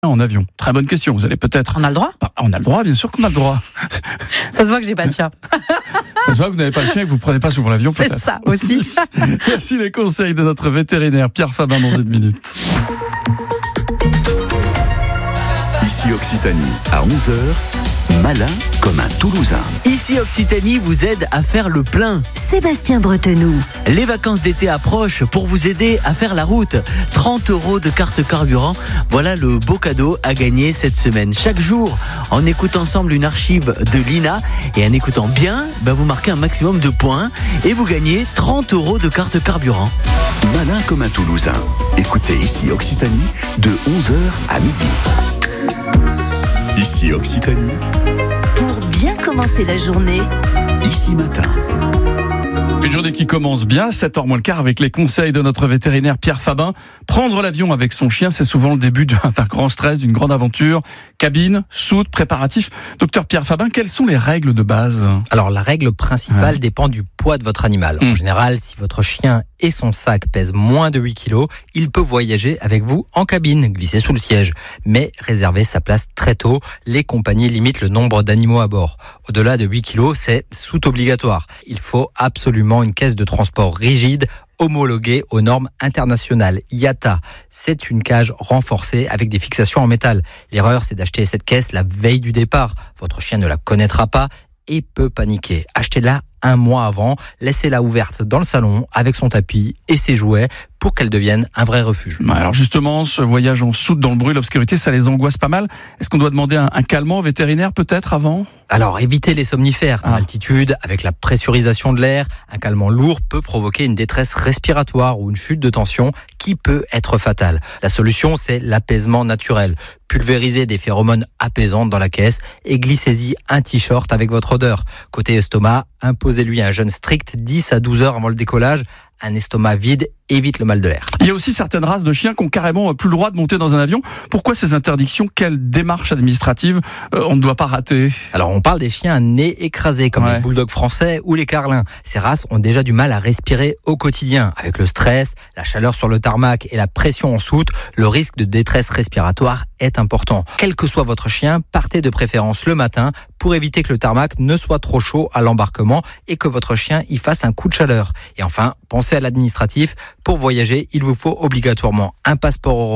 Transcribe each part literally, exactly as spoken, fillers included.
En avion. Très bonne question. Vous allez peut-être... On a le droit ? Bah, on a le droit, bien sûr qu'on a le droit. Ça se voit que j'ai pas de chat. Ça se voit que vous n'avez pas de chien et que vous ne prenez pas souvent l'avion, C'est peut-être. ça aussi. Merci les conseils de notre vétérinaire Pierre Fabin dans une minute. Ici Occitanie, à onze heures, malin comme un Toulousain. Ici Occitanie vous aide à faire le plein. Sébastien Bretenoux. Les vacances d'été approchent pour vous aider à faire la route. trente euros de carte carburant, voilà le beau cadeau à gagner cette semaine. Chaque jour, on écoute ensemble une archive de l'I N A et en écoutant bien, bah vous marquez un maximum de points et vous gagnez trente euros de carte carburant. Malin comme un Toulousain. Écoutez Ici Occitanie de onze heures à midi. Ici Occitanie, Pour bien commencer la journée. ici matin. Une journée qui commence bien, sept heures moins le quart, avec les conseils de notre vétérinaire Pierre Fabin. Prendre l'avion avec son chien, c'est souvent le début d'un grand stress, d'une grande aventure. Cabine, soute, préparatifs. Docteur Pierre Fabin, quelles sont les règles de base ? Alors la règle principale Ouais. dépend du poids de votre animal. En Mmh. général, si votre chien et son sac pèsent moins de huit kilos, il peut voyager avec vous en cabine, glisser sous le siège. Mais réservez sa place très tôt. Les compagnies limitent le nombre d'animaux à bord. Au-delà de huit kilos, c'est soute obligatoire. Il faut absolument une caisse de transport rigide, homologuée aux normes internationales. I A T A, c'est une cage renforcée avec des fixations en métal. L'erreur, c'est d'acheter cette caisse la veille du départ. Votre chien ne la connaîtra pas et peut paniquer. Achetez-la un mois avant, laissez-la ouverte dans le salon avec son tapis et ses jouets pour qu'elle devienne un vrai refuge. Alors justement, ce voyage en soute dans le bruit, l'obscurité, ça les angoisse pas mal. Est-ce qu'on doit demander un, un calmant vétérinaire peut-être avant ? Alors évitez les somnifères. En Ah. altitude, avec la pressurisation de l'air, un calmant lourd peut provoquer une détresse respiratoire ou une chute de tension qui peut être fatale. La solution, c'est l'apaisement naturel. Pulvérisez des phéromones apaisantes dans la caisse et glissez-y un t-shirt avec votre odeur. Côté estomac, imposez-lui un jeûne strict dix à douze heures avant le décollage. Un estomac vide évite le mal de l'air. Il y a aussi certaines races de chiens qui ont carrément plus le droit de monter dans un avion. Pourquoi ces interdictions ? Quelle démarche administrative euh, on ne doit pas rater ? Alors on parle des chiens à nez écrasé comme Ouais. les bulldogs français ou les carlins. Ces races ont déjà du mal à respirer au quotidien. Avec le stress, la chaleur sur le tarmac et la pression en soute, le risque de détresse respiratoire est important. Quel que soit votre chien, partez de préférence le matin pour éviter que le tarmac ne soit trop chaud à l'embarquement et que votre chien y fasse un coup de chaleur. Et enfin, pensez à l'administratif. Pour voyager, il vous faut obligatoirement un passeport européen.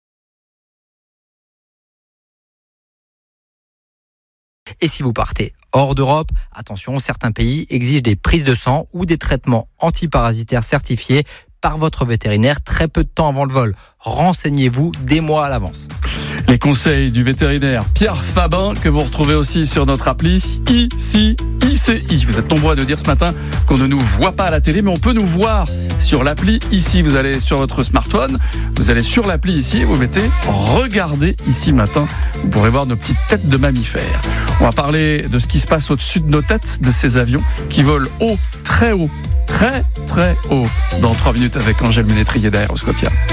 Et si vous partez hors d'Europe, attention, certains pays exigent des prises de sang ou des traitements antiparasitaires certifiés par votre vétérinaire très peu de temps avant le vol. Renseignez-vous des mois à l'avance. Les conseils du vétérinaire Pierre Fabin, que vous retrouvez aussi sur notre appli Ici I C I. Vous êtes nombreux à nous dire ce matin qu'on ne nous voit pas à la télé, mais on peut nous voir sur l'appli Ici. Vous allez sur votre smartphone, vous allez sur l'appli Ici et vous mettez « Regardez ici matin ». Vous pourrez voir nos petites têtes de mammifères. On va parler de ce qui se passe au-dessus de nos têtes, de ces avions qui volent haut, très haut, très très haut. Dans trois minutes avec Angèle Ménétrier d'Aéroscopia.